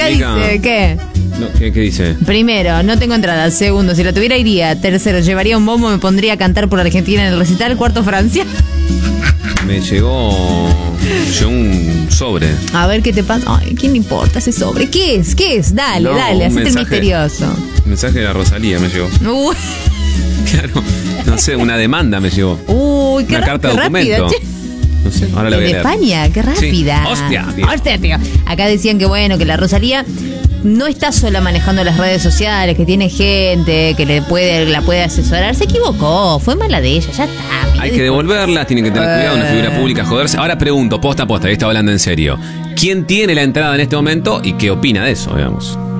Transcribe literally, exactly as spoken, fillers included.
acá Mica. dice, ¿qué? No, ¿qué, ¿Qué dice? Primero, no tengo entrada. Segundo, si la tuviera iría. Tercero, llevaría un bombo, me pondría a cantar por Argentina en el recital. Cuarto, Francia. Me llegó, llegó un sobre. A ver qué te pasa. Ay, ¿quién le importa ese sobre? ¿Qué es? ¿Qué es? Dale, No, dale, un hacete el mensaje. misterioso. Mensaje de la Rosalía me llegó. Uy, Claro, no sé, una demanda me llegó. uy qué, Una ra- carta qué de rápida, documento. che. No sé, ahora la voy a En leer. España, qué rápida. Sí. Hostia, tío. Hostia, tío. Acá decían que bueno, que la Rosalía no está sola manejando las redes sociales, que tiene gente que le puede, la puede asesorar. Se equivocó, fue mala de ella, ya está. Hay que devolverlas, tienen que tener cuidado, una figura pública, joderse. Ahora pregunto, posta a posta, ahí está hablando en serio. ¿Quién tiene la entrada en este momento y qué opina de eso, digamos?